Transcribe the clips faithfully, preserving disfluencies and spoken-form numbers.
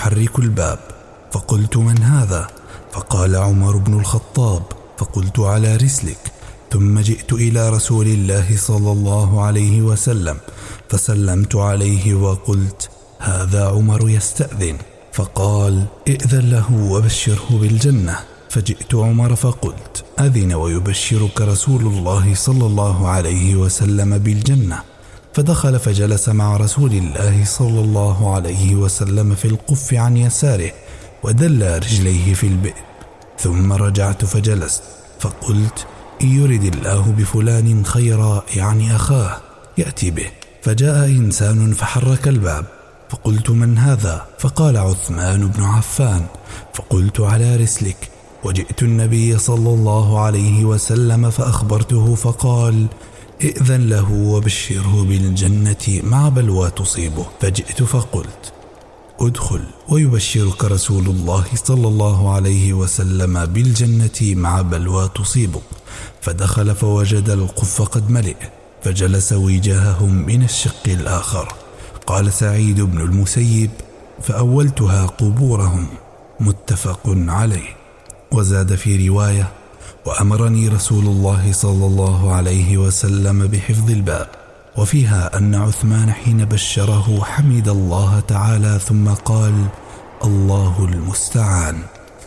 يحرك الباب، فقلت: من هذا؟ فقال: عمر بن الخطاب. فقلت: على رسلك. ثم جئت إلى رسول الله صلى الله عليه وسلم فسلمت عليه وقلت: هذا عمر يستأذن. فقال: ائذن له وبشره بالجنة. فجئت عمر فقلت: أذن ويبشرك رسول الله صلى الله عليه وسلم بالجنة. فدخل فجلس مع رسول الله صلى الله عليه وسلم في القف عن يساره ودل رجليه في البئر. ثم رجعت فجلست فقلت: إن يرد الله بفلان خيرا، يعني أخاه، يأتي به. فجاء إنسان فحرك الباب، فقلت: من هذا؟ فقال: عثمان بن عفان. فقلت: على رسلك. وجئت النبي صلى الله عليه وسلم فأخبرته، فقال: ائذن له وبشره بالجنة مع بلوى تصيبه. فجئت فقلت: ادخل ويبشرك رسول الله صلى الله عليه وسلم بالجنة مع بلوى تصيبه. فدخل فوجد القف قد ملئ، فجلس وجاههم من الشق الآخر. قال سعيد بن المسيب: فأولتها قبورهم. متفق عليه. وزاد في رواية: وأمرني رسول الله صلى الله عليه وسلم بحفظ الباب. وفيها أن عثمان حين بشره حمد الله تعالى ثم قال: الله المستعان.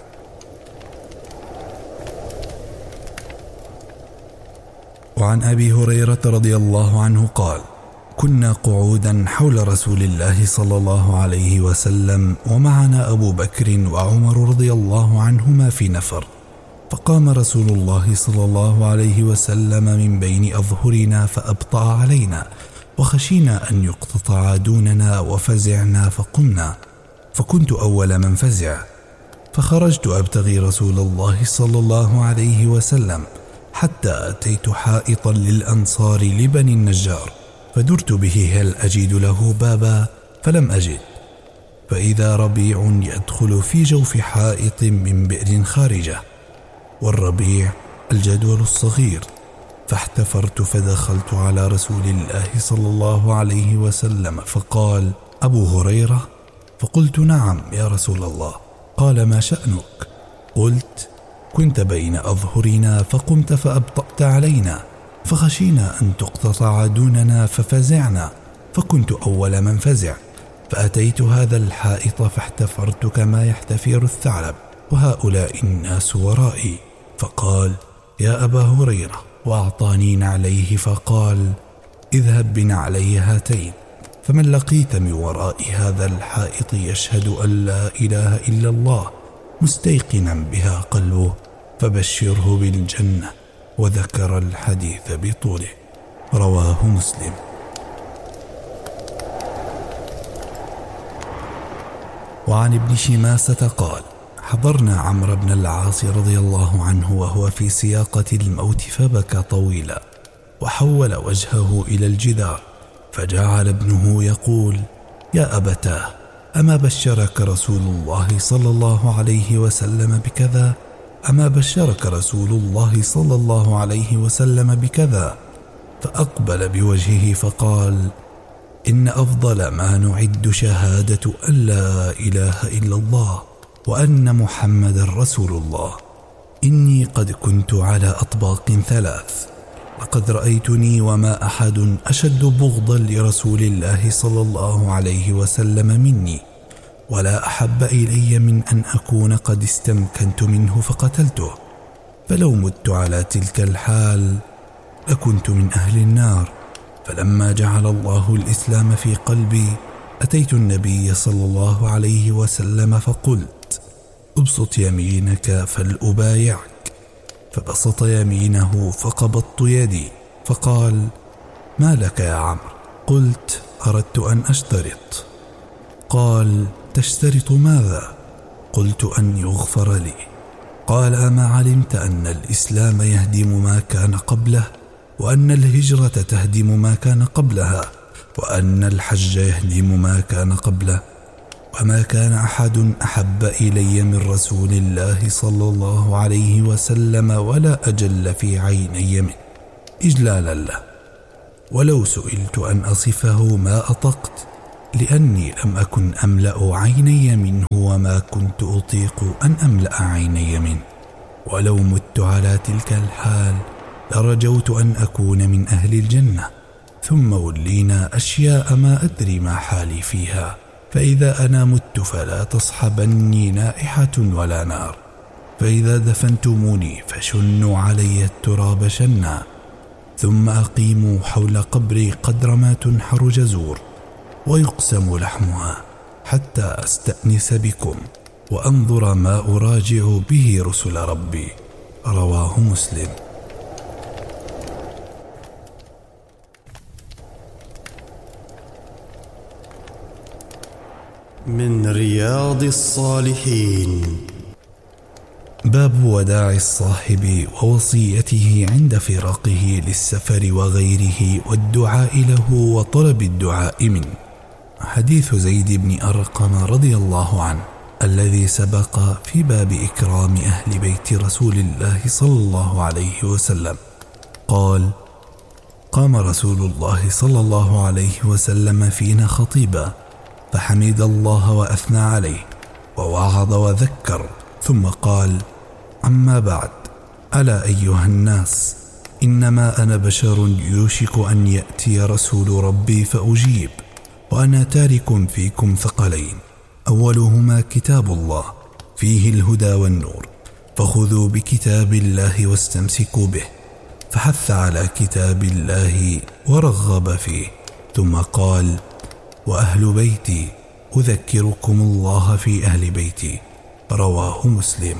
وعن أبي هريرة رضي الله عنه قال: كنا قعودا حول رسول الله صلى الله عليه وسلم ومعنا أبو بكر وعمر رضي الله عنهما في نفر، فقام رسول الله صلى الله عليه وسلم من بين أظهرنا فأبطأ علينا، وخشينا أن يقتطع دوننا وفزعنا فقمنا، فكنت أول من فزع، فخرجت أبتغي رسول الله صلى الله عليه وسلم حتى أتيت حائطا للأنصار لبني النجار، فدرت به هل أجد له بابا، فلم أجد، فإذا ربيع يدخل في جوف حائط من بئر خارجة، والربيع الجدول الصغير، فاحتفرت فدخلت على رسول الله صلى الله عليه وسلم فقال: أبو هريرة؟ فقلت: نعم يا رسول الله. قال: ما شأنك؟ قلت: كنت بين أظهرنا فقمت فأبطأت علينا، فخشينا أن تقتطع دوننا ففزعنا، فكنت أول من فزع، فأتيت هذا الحائط فاحتفرت كما يحتفر الثعلب، وهؤلاء الناس ورائي. فقال: يا أبا هريرة، وأعطاني نعليه فقال: اذهب بنعلي هاتين، فمن لقيت من وراء هذا الحائط يشهد أن لا إله إلا الله مستيقنا بها قلبه فبشره بالجنة. وذكر الحديث بطوله. رواه مسلم. وعن ابن شماسة قال: حضرنا عمرو بن العاص رضي الله عنه وهو في سياقة الموت فبكى طويلا، وحول وجهه إلى الجدار، فجعل ابنه يقول: يا أبتاه، أما بشرك رسول الله صلى الله عليه وسلم بكذا؟ أما بشرك رسول الله صلى الله عليه وسلم بكذا؟ فأقبل بوجهه فقال: إن أفضل ما نعد شهادة أن لا إله إلا الله وأن محمد رسول الله. إني قد كنت على أطباق ثلاث، لقد رأيتني وما أحد أشد بغضا لرسول الله صلى الله عليه وسلم مني، ولا أحب إلي من أن أكون قد استمكنت منه فقتلته، فلو مت على تلك الحال لكنت من أهل النار. فلما جعل الله الإسلام في قلبي أتيت النبي صلى الله عليه وسلم فقلت: ابسط يمينك فلأبايعك، فبسط يمينه فقبضت يدي، فقال: ما لك يا عمرو؟ قلت: أردت أن أشترط. قال: تشترط ماذا؟ قلت: أن يغفر لي. قال: أما علمت أن الإسلام يهدم ما كان قبله، وأن الهجرة تهدم ما كان قبلها، وأن الحج يهدم ما كان قبله، وما كان أحد أحب إلي من رسول الله صلى الله عليه وسلم ولا أجل في عيني منه إجلالا له، ولو سئلت أن أصفه ما أطقت، لأني لم أكن أملأ عيني منه وما كنت أطيق أن أملأ عيني منه، ولو مت على تلك الحال لرجوت أن أكون من أهل الجنة. ثم ولينا أشياء ما أدري ما حالي فيها، فإذا أنا مت فلا تصحبني نائحة ولا نار، فإذا دفنتموني فشنوا علي التراب شنا، ثم أقيموا حول قبري قدر ما تنحر جزور ويقسم لحمها، حتى أستأنس بكم وأنظر ما أراجع به رسل ربي. رواه مسلم. من رياض الصالحين. باب وداع الصاحب ووصيته عند فراقه للسفر وغيره والدعاء له وطلب الدعاء منه. حديث زيد بن أرقم رضي الله عنه الذي سبق في باب إكرام أهل بيت رسول الله صلى الله عليه وسلم قال: قام رسول الله صلى الله عليه وسلم فينا خطيبا، فحمد الله وأثنى عليه ووعظ وذكر، ثم قال: أما بعد، ألا أيها الناس، إنما أنا بشر يوشك أن يأتي رسول ربي فأجيب، وأنا تارك فيكم ثقلين، أولهما كتاب الله فيه الهدى والنور، فخذوا بكتاب الله واستمسكوا به، فحث على كتاب الله ورغب فيه، ثم قال: وأهل بيتي أذكركم الله في أهل بيتي. رواه مسلم.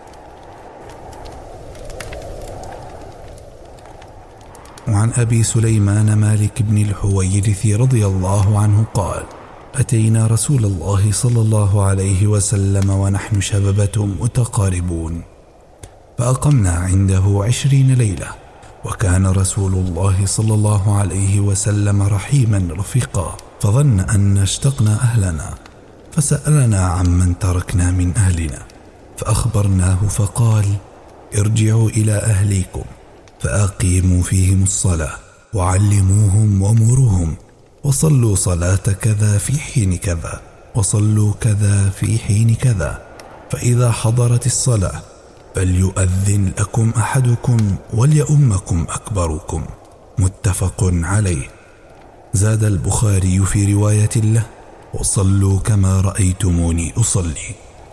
وعن أبي سليمان مالك بن الحويرث رضي الله عنه قال: أتينا رسول الله صلى الله عليه وسلم ونحن شببة متقاربون، فأقمنا عنده عشرين ليلة، وكان رسول الله صلى الله عليه وسلم رحيما رفيقا، فظن أن اشتقنا أهلنا، فسألنا عمن تركنا من أهلنا، فأخبرناه فقال: ارجعوا إلى أهليكم فأقيموا فيهم الصلاة، وعلموهم ومروهم، وصلوا صلاة كذا في حين كذا، وصلوا كذا في حين كذا، فإذا حضرت الصلاة فليؤذن لكم أحدكم وليؤمكم أكبركم. متفق عليه. زاد البخاري في رواية له: وصلوا كما رأيتموني أصلي.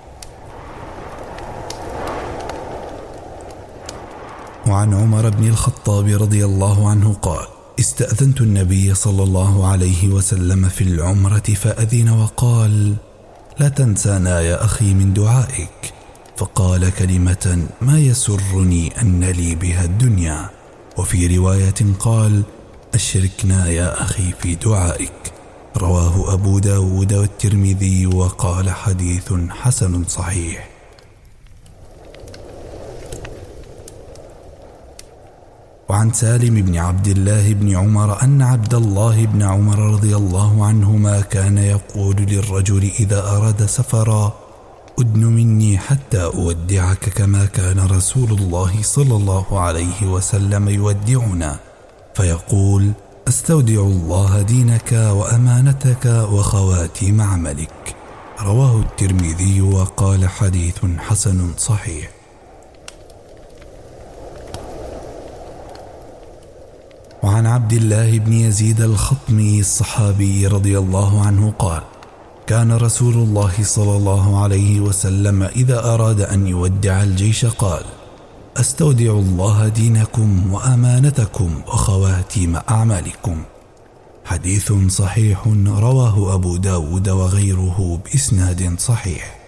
وعن عمر بن الخطاب رضي الله عنه قال: استأذنت النبي صلى الله عليه وسلم في العمرة فأذن وقال: لا تنسانا يا أخي من دعائك، فقال كلمة ما يسرني أن لي بها الدنيا. وفي رواية قال: أشركنا يا أخي في دعائك. رواه أبو داود والترمذي وقال: حديث حسن صحيح. وعن سالم بن عبد الله بن عمر أن عبد الله بن عمر رضي الله عنهما كان يقول للرجل إذا أراد سفرا: أدن مني حتى أودعك، كما كان رسول الله صلى الله عليه وسلم يودعنا، فيقول: أستودع الله دينك وأمانتك وخواتيم عملك. رواه الترمذي وقال: حديث حسن صحيح. وعن عبد الله بن يزيد الخطمي الصحابي رضي الله عنه قال: كان رسول الله صلى الله عليه وسلم إذا أراد أن يودع الجيش قال: أستودع الله دينكم وأمانتكم وخواتيم أعمالكم. حديث صحيح رواه أبو داود وغيره بإسناد صحيح.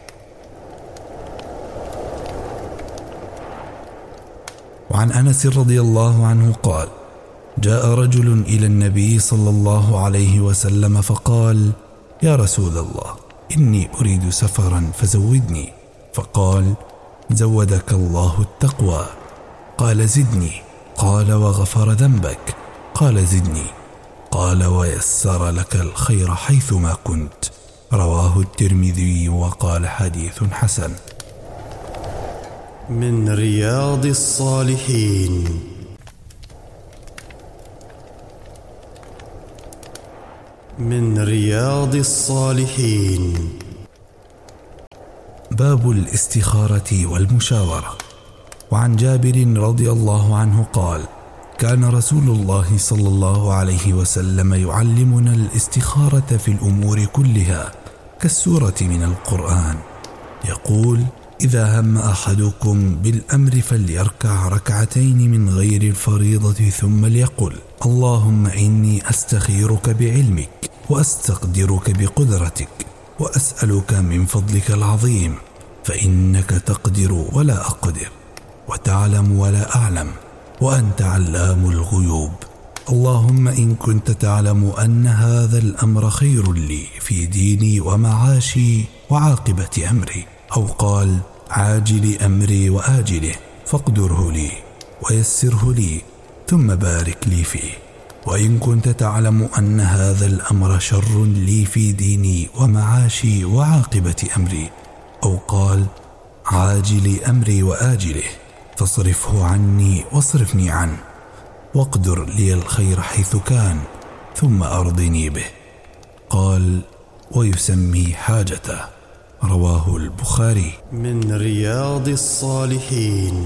وعن أنس رضي الله عنه قال: جاء رجل إلى النبي صلى الله عليه وسلم فقال: يا رسول الله، إني أريد سفرا فزودني. فقال: زودك الله التقوى. قال: زدني. قال: وغفر ذنبك. قال: زدني. قال: ويسر لك الخير حيثما كنت. رواه الترمذي وقال: حديث حسن. من رياض الصالحين. من رياض الصالحين. باب الاستخارة والمشاورة. وعن جابر رضي الله عنه قال: كان رسول الله صلى الله عليه وسلم يعلمنا الاستخارة في الأمور كلها كالسورة من القرآن. يقول: إذا هم أحدكم بالأمر فليركع ركعتين من غير الفريضة ثم ليقل: اللهم إني أستخيرك بعلمك وأستقدرك بقدرتك وأسألك من فضلك العظيم، فإنك تقدر ولا أقدر وتعلم ولا أعلم وأنت علام الغيوب. اللهم إن كنت تعلم أن هذا الأمر خير لي في ديني ومعاشي وعاقبة أمري، أو قال عاجل أمري وآجله، فاقدره لي ويسره لي ثم بارك لي فيه. وإن كنت تعلم أن هذا الأمر شر لي في ديني ومعاشي وعاقبة أمري، أو قال عاجل أمري وآجله، فاصرفه عني واصرفني عنه، واقدر لي الخير حيث كان ثم أرضني به. قال: ويسمي حاجته. رواه البخاري. من رياض الصالحين.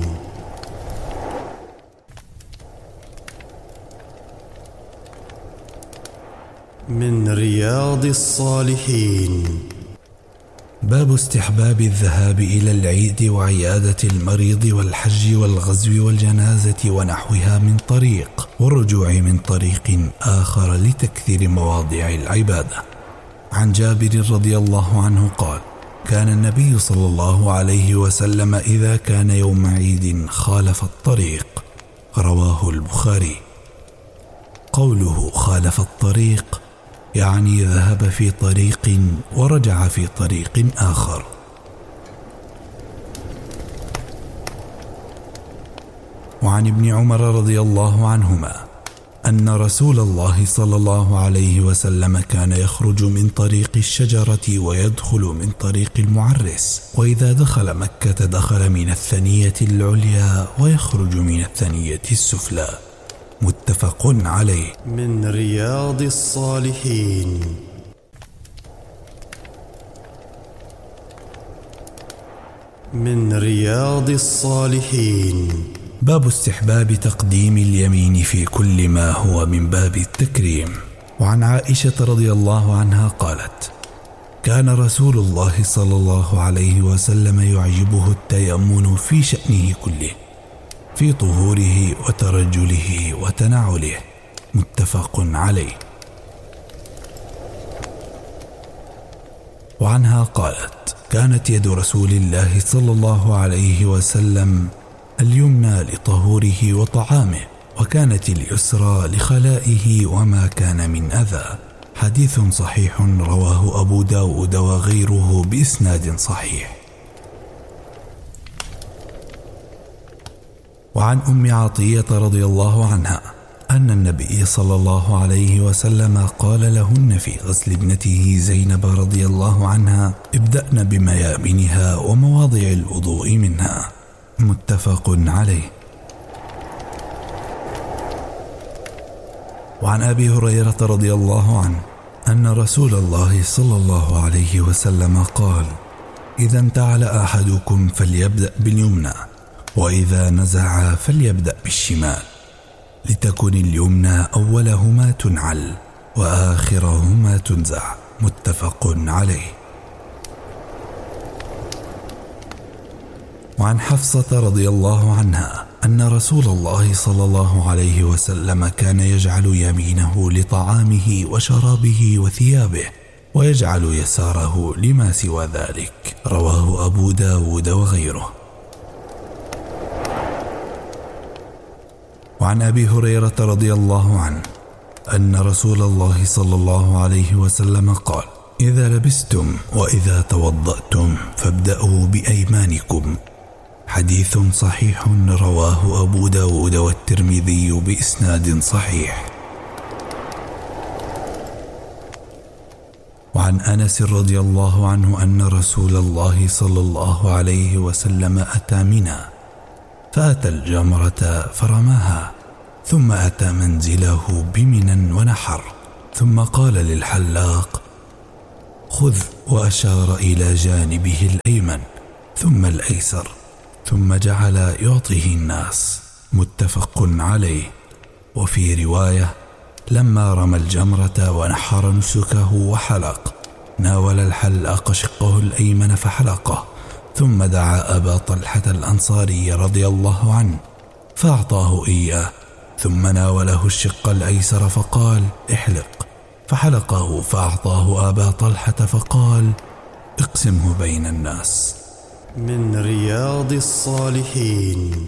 من رياض الصالحين. باب استحباب الذهاب إلى العيد وعيادة المريض والحج والغزو والجنازة ونحوها من طريق، والرجوع من طريق آخر لتكثير مواضع العبادة. عن جابر رضي الله عنه قال: كان النبي صلى الله عليه وسلم إذا كان يوم عيد خالف الطريق. رواه البخاري. قوله خالف الطريق يعني ذهب في طريق ورجع في طريق آخر. وعن ابن عمر رضي الله عنهما أن رسول الله صلى الله عليه وسلم كان يخرج من طريق الشجرة ويدخل من طريق المعرس، وإذا دخل مكة دخل من الثنية العليا ويخرج من الثنية السفلى. متفق عليه. من رياض الصالحين. من رياض الصالحين. باب استحباب تقديم اليمين في كل ما هو من باب التكريم. وعن عائشة رضي الله عنها قالت: كان رسول الله صلى الله عليه وسلم يعجبه التيمن في شأنه كله، في طهوره وترجله وتنعله. متفق عليه. وعنها قالت: كانت يد رسول الله صلى الله عليه وسلم اليمنى لطهوره وطعامه، وكانت اليسرى لخلائه وما كان من أذى. حديث صحيح رواه أبو داود وغيره بإسناد صحيح. وعن أم عطية رضي الله عنها أن النبي صلى الله عليه وسلم قال لهن في غسل ابنته زينب رضي الله عنها: ابدأن بميامنها ومواضع الوضوء منها. متفق عليه. وعن أبي هريرة رضي الله عنه أن رسول الله صلى الله عليه وسلم قال: إذا انتعل أحدكم فليبدأ باليمنى، وإذا نزع فليبدأ بالشمال، لتكن اليمنى أولهما تنعل وآخرهما تنزع. متفق عليه. وعن حفصة رضي الله عنها أن رسول الله صلى الله عليه وسلم كان يجعل يمينه لطعامه وشرابه وثيابه، ويجعل يساره لما سوى ذلك. رواه أبو داود وغيره. وعن أبي هريرة رضي الله عنه أن رسول الله صلى الله عليه وسلم قال: إذا لبستم وإذا توضأتم فابدأوا بأيمانكم. حديث صحيح رواه أبو داود والترمذي بإسناد صحيح. وعن أنس رضي الله عنه أن رسول الله صلى الله عليه وسلم أتى منى فأتى الجمرة فرماها، ثم أتى منزله بمنى ونحر، ثم قال للحلاق: خذ، وأشار إلى جانبه الأيمن ثم الأيسر، ثم جعل يعطيه الناس. متفق عليه. وفي رواية: لما رمى الجمرة ونحر نسكه وحلق، ناول الحلاق شقه الأيمن فحلقه، ثم دعا أبا طلحة الأنصاري رضي الله عنه فأعطاه إياه، ثم ناوله الشق الأيسر فقال: احلق، فحلقه فأعطاه أبا طلحة فقال: اقسمه بين الناس. من رياض الصالحين.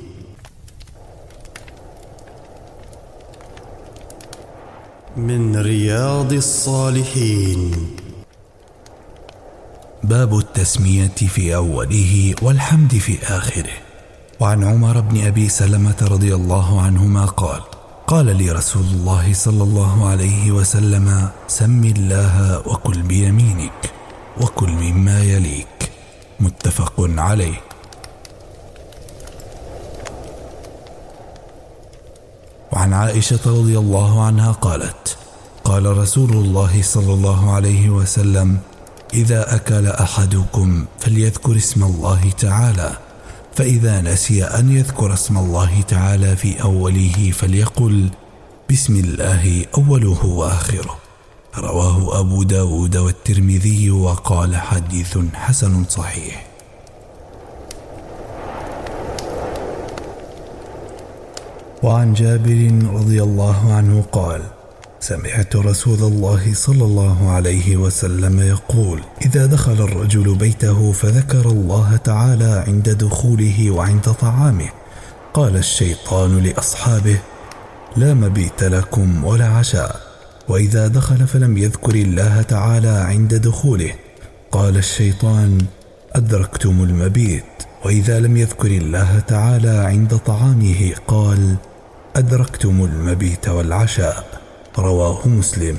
من رياض الصالحين. باب التسمية في أوله والحمد في آخره. وعن عمر بن أبي سلمة رضي الله عنهما قال: قال لي رسول الله صلى الله عليه وسلم: سم الله وكل بيمينك وكل مما يليك. متفق عليه. وعن عائشة رضي الله عنها قالت: قال رسول الله صلى الله عليه وسلم: إذا أكل أحدكم فليذكر اسم الله تعالى، فإذا نسي أن يذكر اسم الله تعالى في أوله فليقل: بسم الله أوله وآخره. رواه أبو داود والترمذي وقال: حديث حسن صحيح. وعن جابر رضي الله عنه قال: سمعت رسول الله صلى الله عليه وسلم يقول: إذا دخل الرجل بيته فذكر الله تعالى عند دخوله وعند طعامه، قال الشيطان لأصحابه: لا مبيت لكم ولا عشاء. وإذا دخل فلم يذكر الله تعالى عند دخوله، قال الشيطان: أدركتم المبيت. وإذا لم يذكر الله تعالى عند طعامه، قال: أدركتم المبيت والعشاء. رواه مسلم.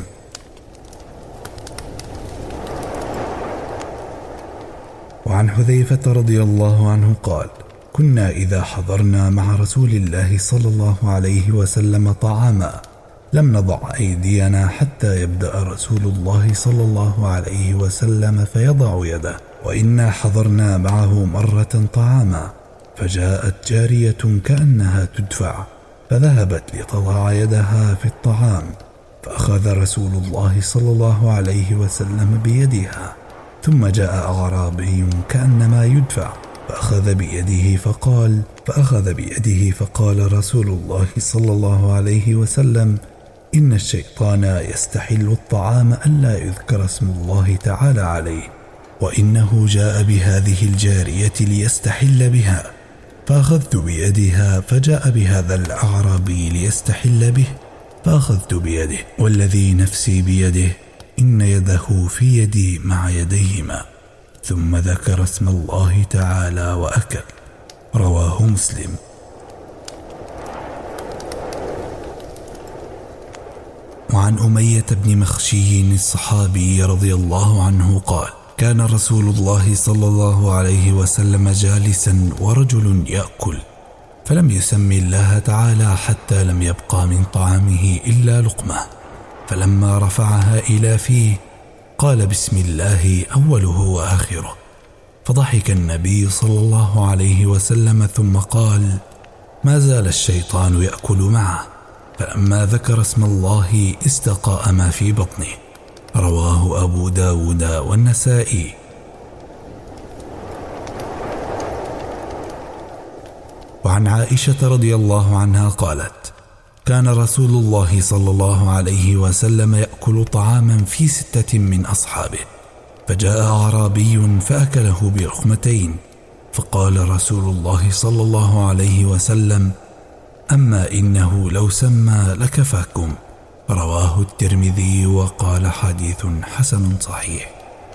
وعن حذيفة رضي الله عنه قال: كنا إذا حضرنا مع رسول الله صلى الله عليه وسلم طعاما لم نضع أيدينا حتى يبدأ رسول الله صلى الله عليه وسلم فيضع يده، وإنا حضرنا معه مرة طعاما فجاءت جارية كأنها تدفع فذهبت لتضع يدها في الطعام، فأخذ رسول الله صلى الله عليه وسلم بيدها، ثم جاء أعرابي كأنما يدفع فأخذ بيده فقال فأخذ بيده فقال رسول الله صلى الله عليه وسلم: إن الشيطان يستحل الطعام ألا يذكر اسم الله تعالى عليه، وإنه جاء بهذه الجارية ليستحل بها، فأخذت بيدها، فجاء بهذا الأعرابي ليستحل به، فأخذت بيده، والذي نفسي بيده إن يده في يدي مع يديهما، ثم ذكر اسم الله تعالى وأكل. رواه مسلم. وعن أمية بن مخشي الصحابي رضي الله عنه قال: كان رسول الله صلى الله عليه وسلم جالسا ورجل يأكل، فلم يسم الله تعالى حتى لم يبقى من طعامه إلا لقمة، فلما رفعها إلى فيه قال: بسم الله أوله وآخره. فضحك النبي صلى الله عليه وسلم ثم قال: ما زال الشيطان يأكل معه، فلما ذكر اسم الله استقاء ما في بطنه. رواه أبو داود والنسائي. وعن عائشة رضي الله عنها قالت: كان رسول الله صلى الله عليه وسلم يأكل طعاما في ستة من أصحابه، فجاء أعرابي فأكله برخمتين، فقال رسول الله صلى الله عليه وسلم: أما إنه لو سمى لكفاكم. رواه الترمذي وقال: حديث حسن صحيح.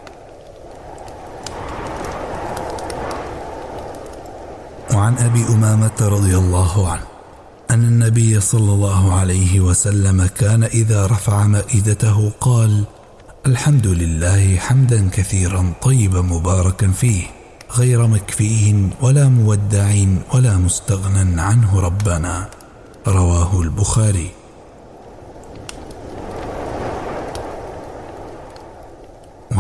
وعن أبي أمامة رضي الله عنه أن النبي صلى الله عليه وسلم كان إذا رفع مائدته قال: الحمد لله حمدا كثيرا طيبا مباركا فيه، غير مكفيه ولا مودع ولا مستغنى عنه ربنا. رواه البخاري.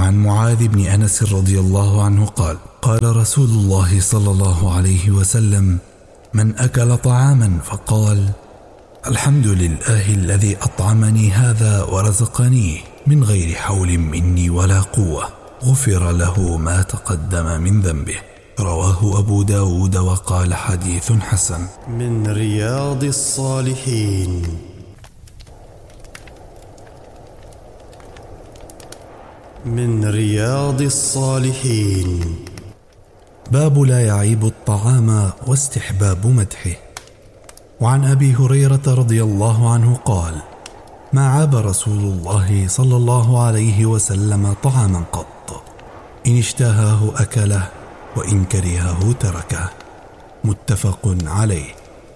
عن معاذ بن أنس رضي الله عنه قال قال رسول الله صلى الله عليه وسلم: من أكل طعاما فقال: الحمد لله الذي أطعمني هذا ورزقنيه من غير حول مني ولا قوة، غفر له ما تقدم من ذنبه. رواه أبو داود وقال حديث حسن. من رياض الصالحين. من رياض الصالحين. باب لا يعيب الطعام واستحباب مدحه. وعن أبي هريرة رضي الله عنه قال: ما عاب رسول الله صلى الله عليه وسلم طعاما قط، إن اشتهاه أكله وإن كرهه تركه. متفق عليه.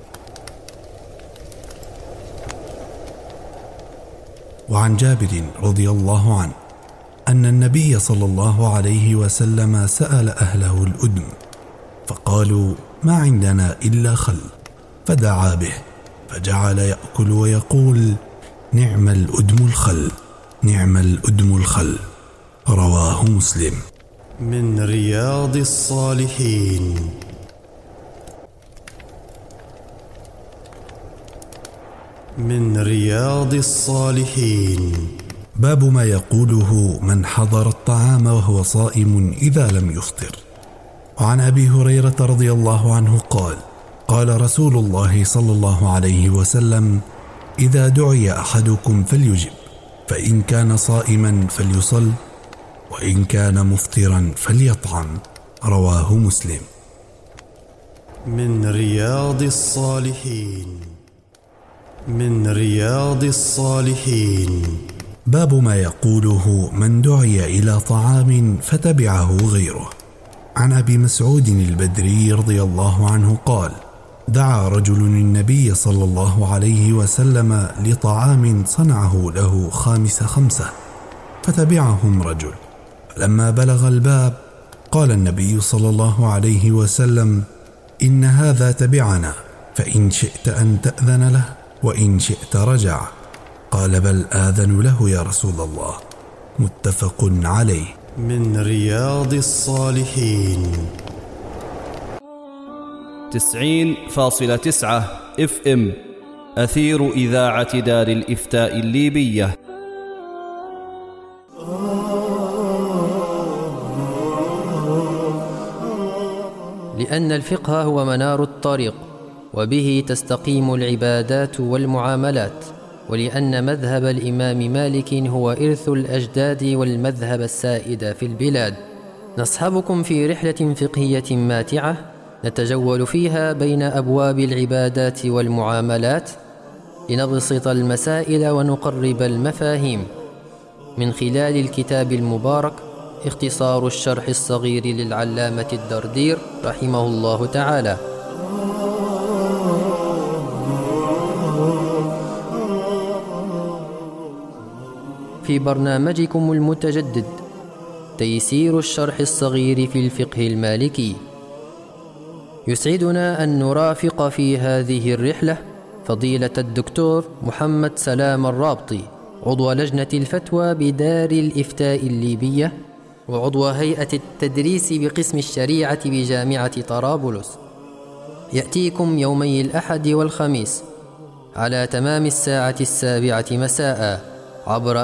وعن جابر رضي الله عنه أن النبي صلى الله عليه وسلم سأل أهله الأدم فقالوا: ما عندنا إلا خل، فدعا به فجعل يأكل ويقول: نعم الأدم الخل، نعم الأدم الخل. رواه مسلم. من رياض الصالحين. من رياض الصالحين. باب ما يقوله من حضر الطعام وهو صائم إذا لم يفطر. وعن أبي هريرة رضي الله عنه قال: قال رسول الله صلى الله عليه وسلم: إذا دعي أحدكم فليجب، فإن كان صائما فليصل، وإن كان مفطرا فليطعم. رواه مسلم. من رياض الصالحين. من رياض الصالحين. باب ما يقوله من دعي إلى طعام فتبعه غيره. عن أبي مسعود البدري رضي الله عنه قال: دعا رجل النبي صلى الله عليه وسلم لطعام صنعه له خامس خمسة، فتبعهم رجل. لما بلغ الباب قال النبي صلى الله عليه وسلم: إن هذا تبعنا، فإن شئت أن تأذن له وإن شئت رجع. قال: بل آذن له يا رسول الله. متفق عليه. من رياض الصالحين. تسعين فاصلة تسعة اف ام أثير إذاعة دار الإفتاء الليبية. لأن الفقه هو منار الطريق، وبه تستقيم العبادات والمعاملات، ولأن مذهب الإمام مالك هو إرث الأجداد والمذهب السائد في البلاد. نصحبكم في رحلة فقهية ماتعة نتجول فيها بين أبواب العبادات والمعاملات لنبسط المسائل ونقرب المفاهيم، من خلال الكتاب المبارك اختصار الشرح الصغير للعلامة الدردير رحمه الله تعالى. في برنامجكم المتجدد تيسير الشرح الصغير في الفقه المالكي، يسعدنا أن نرافق في هذه الرحلة فضيلة الدكتور محمد سلام الرابطي، عضو لجنة الفتوى بدار الإفتاء الليبية، وعضو هيئة التدريس بقسم الشريعة بجامعة طرابلس. يأتيكم يومي الأحد والخميس على تمام الساعة السابعة مساء عبر